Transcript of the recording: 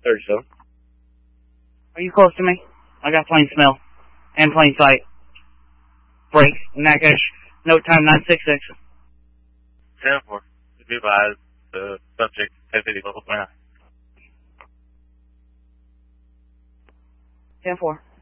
37. Are you close to me? I got plain smell and plain sight. Break. Natchitoches. Note time 966. 10-4. Be advised, the subject 1050 level 29. 10-4.